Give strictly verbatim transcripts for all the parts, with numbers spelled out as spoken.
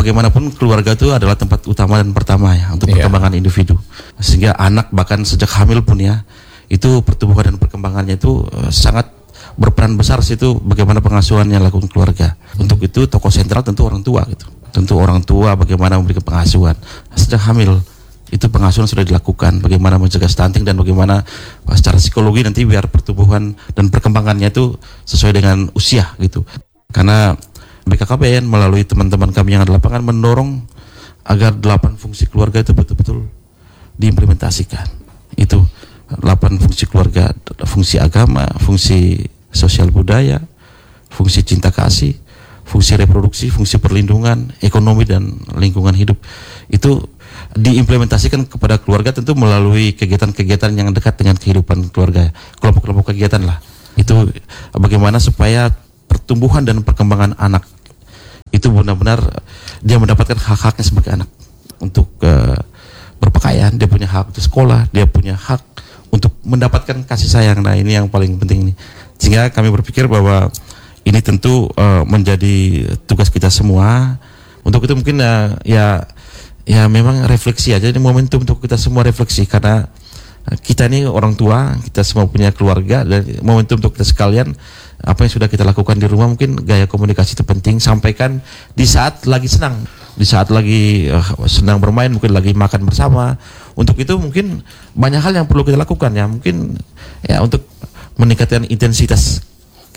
bagaimanapun keluarga itu adalah tempat utama dan pertama ya untuk Iya. perkembangan individu. Sehingga anak bahkan sejak hamil pun ya, itu pertumbuhan dan perkembangannya itu uh, sangat berperan besar situ bagaimana pengasuhannya lakukan keluarga. Untuk itu tokoh sentral tentu orang tua gitu. Tentu orang tua bagaimana memberikan pengasuhan. Sejak hamil itu pengasuhan sudah dilakukan, bagaimana mencegah stunting dan bagaimana secara psikologi nanti biar pertumbuhan dan perkembangannya itu sesuai dengan usia gitu. Karena B K K B N melalui teman-teman kami yang ada di lapangan mendorong agar delapan fungsi keluarga itu betul-betul diimplementasikan. Itu delapan fungsi keluarga, fungsi agama, fungsi sosial budaya, fungsi cinta kasih, fungsi reproduksi, fungsi perlindungan, ekonomi dan lingkungan hidup. Itu diimplementasikan kepada keluarga tentu melalui kegiatan-kegiatan yang dekat dengan kehidupan keluarga, kelompok-kelompok kegiatan lah. Itu bagaimana supaya pertumbuhan dan perkembangan anak itu benar-benar dia mendapatkan hak-haknya sebagai anak untuk uh, berpakaian, dia punya hak untuk sekolah, dia punya hak untuk mendapatkan kasih sayang. Nah ini yang paling penting nih. Sehingga kami berpikir bahwa ini tentu uh, menjadi tugas kita semua. Untuk itu mungkin uh, ya ya memang refleksi aja, ini momentum untuk kita semua refleksi karena kita ini orang tua, kita semua punya keluarga dan momentum untuk kita sekalian apa yang sudah kita lakukan di rumah mungkin gaya komunikasi itu penting, sampaikan di saat lagi senang, di saat lagi uh, senang bermain, mungkin lagi makan bersama. Untuk itu mungkin banyak hal yang perlu kita lakukan ya, mungkin ya untuk meningkatkan intensitas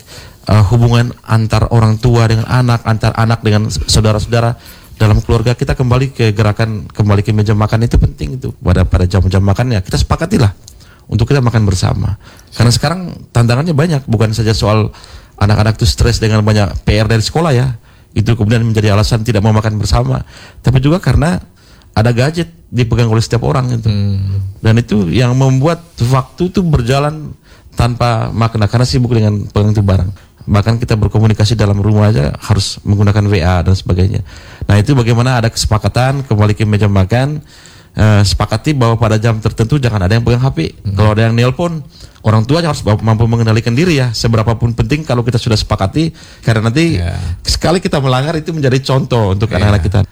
uh, hubungan antar orang tua dengan anak, antar anak dengan saudara-saudara dalam keluarga. Kita kembali ke gerakan kembali ke meja makan itu penting itu pada pada jam-jam makannya kita sepakatilah untuk kita makan bersama. Karena sekarang tantangannya banyak, bukan saja soal anak-anak itu stres dengan banyak P R dari sekolah ya, itu kemudian menjadi alasan tidak mau makan bersama, tapi juga karena ada gadget dipegang oleh setiap orang itu. Hmm. Dan itu yang membuat waktu itu berjalan tanpa makna karena sibuk dengan pegang itu barang. Bahkan kita berkomunikasi dalam rumah aja harus menggunakan W A dan sebagainya. Nah itu bagaimana ada kesepakatan kembali ke meja makan, eh, sepakati bahwa pada jam tertentu jangan ada yang pegang H P. Hmm. Kalau ada yang nelpon, orang tua harus mampu mengendalikan diri ya. Seberapapun penting kalau kita sudah sepakati, karena nanti yeah. sekali kita melanggar itu menjadi contoh untuk yeah. anak-anak kita.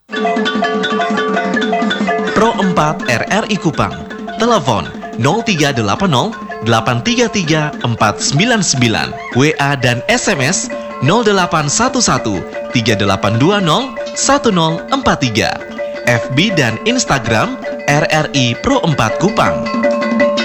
Pro empat R R I Kupang, telepon nol tiga delapan nol delapan tiga tiga empat sembilan sembilan, W A dan S M S nol delapan satu satu tiga delapan dua nol satu nol empat tiga, F B dan Instagram R R I Pro empat Kupang.